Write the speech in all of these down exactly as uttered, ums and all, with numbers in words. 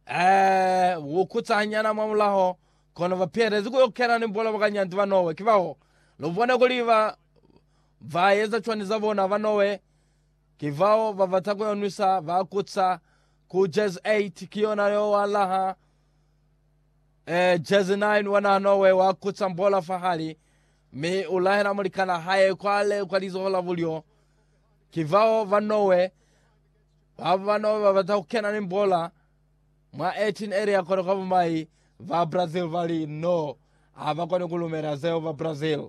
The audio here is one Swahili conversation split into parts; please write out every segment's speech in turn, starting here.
eh ukutanya mamulaho kono vapiere zikuyokera ni mbola vakanyanti vanowe kivaho lovona kuliva vayeza chwani zavona vanowe kivao vavatakuyonwisa vakutsa ku jazz eight kiona yo walaha eh jazz nine wana nowe wakutsa mbola fahali mi ulahera mulikana haye kwale kwalizo la vulio kivao vanowe vanowe vavatakukena ni mbola mwa eighteen area kono kavumai va Brazil vali no avakone kulumera zeo va Brazil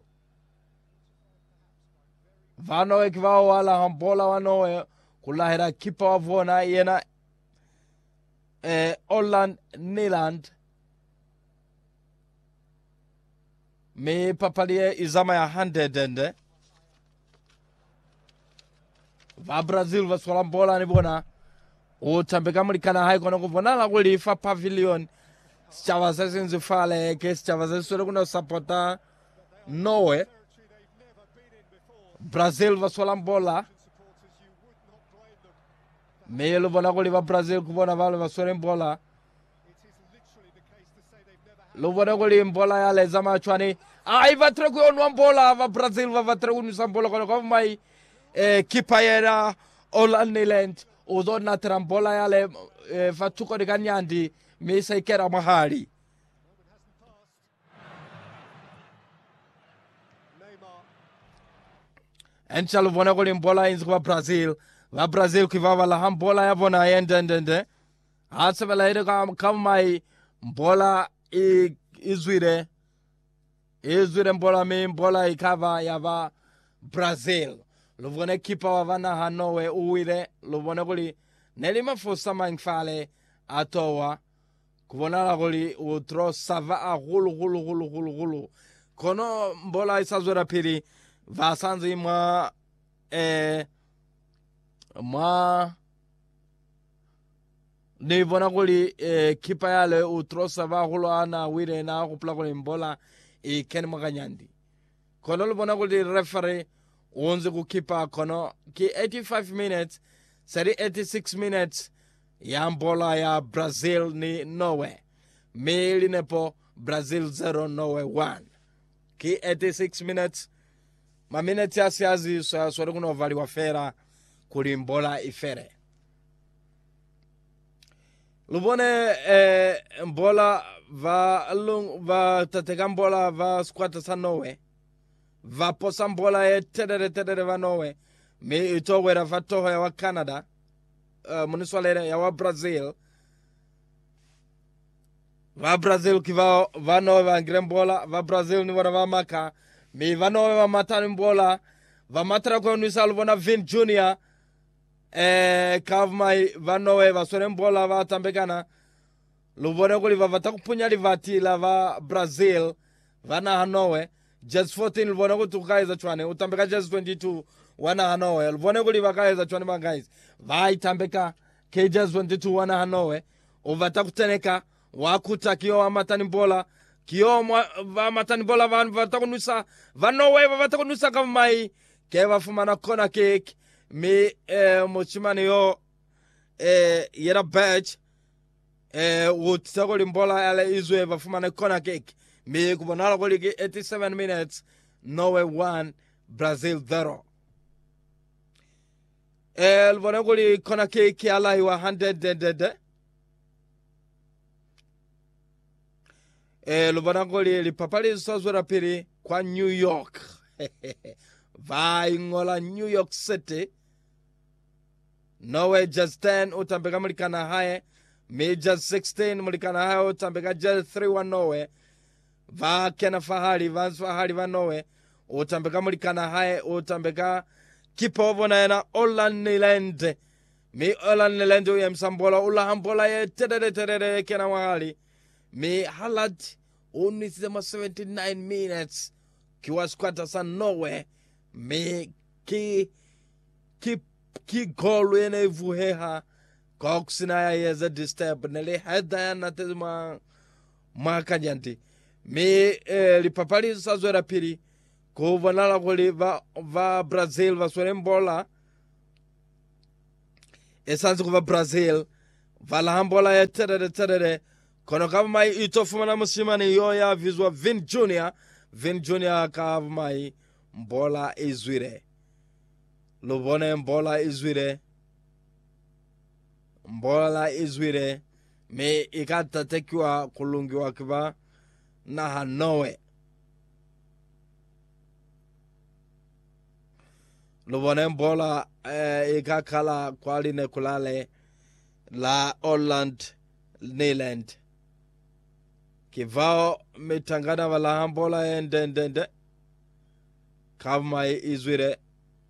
vanowe kivao wala hambola wanowe kulahera kipa wavona yena eh, Holland Niland mi papalie izama ya hundred ende va Brazil vaswala mbola ni bona utambeka mulikana hai kono kuvonala kulifa pavilion sichava sesinzifale ke sichava seswele kuna supporta nowe Brazil vaswala mbola melo bona kuliva Brazil kuvona vale vaswele mbola lovona kuli mbola yale zama chwani ai vatre kuyonwa mbola va Brazil va vatre kunwisa mbola kono kavumai eh, kipa yena Holland Niland uzona trambola yale eh, fatuko dikanyandi misa ikera mahali enchalo vona kuli mbola inzi kwa Brazil va Brazil kivava la hambola ya vona yendendende hasebela ide kamai mbola i izwire izwire mbola mi mbola ikava yava Brazil lovone kipa wavana hanowe uwire lovone kuli nelima fosa mangfale atowa kuvonala kuli utro sava a hulu hulu hulu hulu hulu kono mbola isazwera pili vasanzi mwa eh, mwa ni vona kuli eh, kipa yale utro sava hulu ana wire na kupla kuli mbola ikeni makanyandi kono lovona kuli referee unzi kukipa kono ki eighty-five minutes sari eighty-six minutes ya mbola ya Brazil ni Norway mili nepo Brazil zero Norway one ki eighty-six minutes ma minutes ya siazi so so kuno vali wafera kuli mbola ifere lubone eh, mbola va lung va tateka mbola va squat sa Norway va posa mbola e tedere tedere va nowe mi itowera va toho ya wa Canada uh, muniswalere ya wa Brazil va Brazil kiva va nowe va ngire mbola va Brazil ni wana va maka mi va nowe va matani mbola va matra kwa nisal vona Vin Junior eh kavmai va nowe va sore mbola va tambekana lubone kuli va vatakupunya livati la va Brazil vana hanowe Jazz fourteen lubone kutukaiza chwane utambeka Jazz twenty-two wana hanowe lubone kuli vakaiza chwane ma guys vai tambeka ke Jazz twenty-two wana hanowe uvatakuteneka wakuta kio amatani mbola kio va matani mbola van vatakunusa vanowe vatakunusa kavmai ke vafumana kona cake mi eh, mochimani yo eh, yera badge eh, utsakoli mbola yale izwe vafumana kona cake mi kubonala kuli eighty-seven minutes Norway one Brazil zero eh, lvone kuli kona cake yala iwa one hundred dedede eh, lvone kuli lipapali sozwera piri kwa New York vai ngola New York City Norway just ten utambeka mulikana haye mi just sixteen mulikana haye utambeka just three one Norway va kena fahali va fahali va Norway utambeka mulikana haye utambeka kipo vona yana Holland Niland mi Holland Niland uye msambola ula hambola ye tedere tedere kena wahali mi halad unisema seventy-nine minutes kiwa squatter sa Norway mi ki ki ki goal ene vuheha koksina ya yeza disturb nele heda na tezma makanyanti mi eh, li papali sazwera piri ko vanala kuli va va Brazil va sore mbola esanzi kuva Brazil valahambola ya terere terere kono kavumai itofumana musimani yoya vizwa Vin Junior Vin Junior kavumai mbola izwire lubone mbola izwire mbola izwire me ikatatekiwa kulungiwa kiva na hanowe lubone mbola eh, ikakala kwaline kulale la Holland Nederland kivao mitangana valahambola endendende kavumai izwire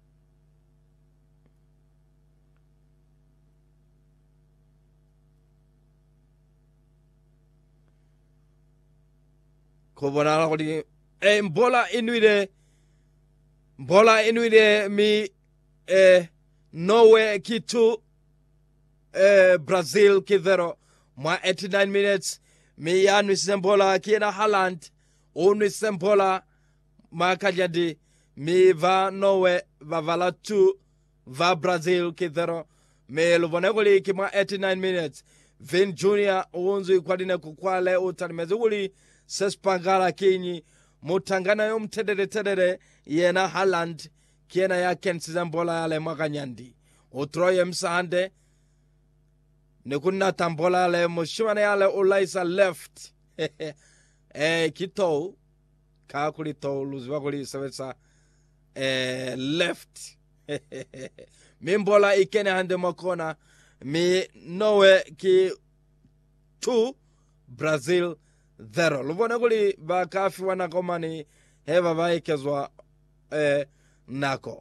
kubonala kuli e mbola inuide mbola inuide mi e Norway kitu e Brazil kidhero mwa eighty-nine minutes mi yanu sembola kiena Holland unu sembola makajadi mi va Norway va vala tu va Brazil kidhero mi luvoneguli ki mwa eighty-nine minutes Vin Junior unzu kwadine kukwale utanimezuguli sespangala kinyi mutangana yo mtedere tedere yena Holland kiena ya kensiza mbola yale mwakanyandi utroye msahande nikuna tambola yale mushimane yale ulaisa left eh kitou kakuli tou luziwa kuli sawesa eh left mi mbola ikene hande makona mi Norway ki two Brazil zero lubona kuli bakafi wanakomani heva vaikezwa eh, nako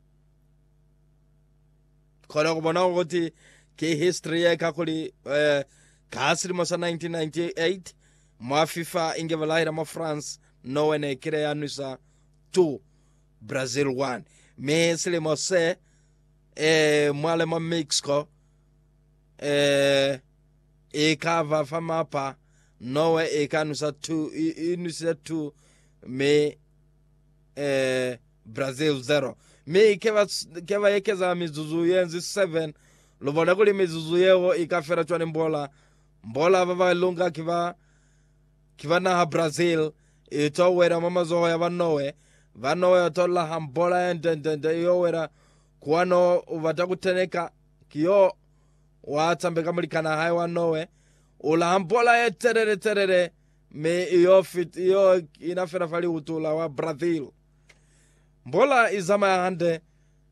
kono kubona kuti ki history yeka kuli eh, kasri mosa nineteen ninety-eight mwa FIFA ingevalahira mwa France Norway ne kire yanusa two Brazil one me sile mose eh, mwale mwa Mexico eh, ikava famapa Norway ikanusa two inusa two me eh, Brazil zero me keva keva yekeza mizuzu yenzi seven lubona kuli mizuzu yewo ikafera chwane mbola mbola baba lunga kiva kiva na Brazil ito wera mama zo ya Norway va Norway tola hambola endende yo wera kuano uvatakuteneka kiyo watambe kamalikana hai wa Norway ula hambola ya terere terere me iyo fit iyo inafera fali utula wa Brazil mbola izama ya hande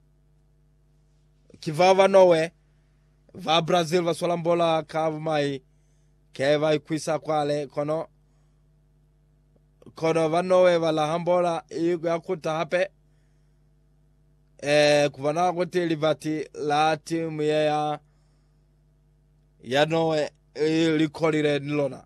kivava Norway va Brazil va sola mbola kavumai keva ikwisa kwale kono kono va Norway va la hambola iyo yakuta hape eh kuvana kuti livati la timu ya ya Norway likolire nilona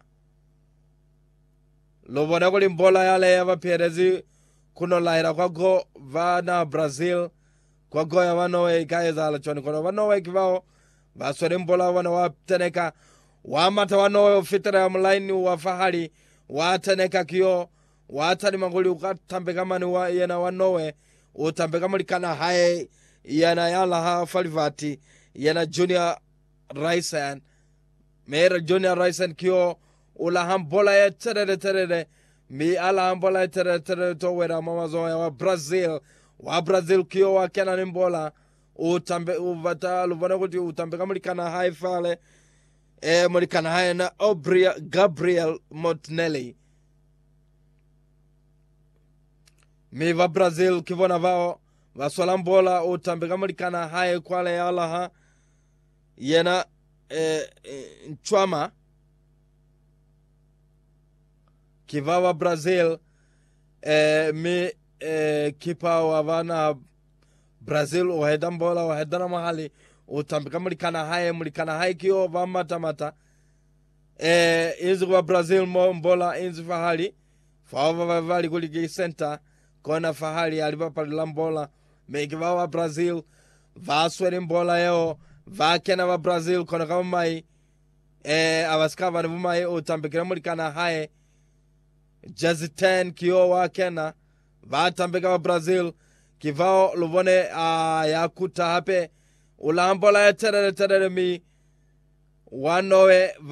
lobona kuli mbola yale ya vapierezi kuno lahira kwa go vana Brazil kwa go ya Norway ikaeza ala choni kono Norway kivao vasore mbola wana wateneka wamata wa Norway ufitara ya mlaini wa fahali wateneka kiyo watani manguli ukatambe kama ni wa yena wa Norway utambe kama likana hae yana yala ha falivati yana Junior Raisen Mera Junior Raisen kiyo ula hambola ya terere terere mi ala hambola ya terere terere to wera mama zo ya wa Brazil wa Brazil kiyo wa kena nimbola utambe uvata luvana kuti utambe kama likana hai fale e mulikana hai na Obria Gabriel Martinelli mi va Brazil kivona vao va sola mbola utambe kama likana hai kwale ya ala ha yena eh, eh, Chwama kivawa Brazil eh, mi eh, kipa wa vana Brazil uheda mbola uhedana mahali utambika mulikana hae mulikana hae kiyo va mata mata eh, inzi kwa Brazil mbola inzi fahali fawa vavali kuligi center kona fahali aliva palila mbola me kivawa Brazil va swere mbola yao va kena va Brazil kona kama mai eh, avaskava ni vumai utambikira mulikana hae Jazzy ten kiyo wa kena va tambika va Brazil kivao luvone uh, ya kuta hape ulambola ya terere terere mi wa Norway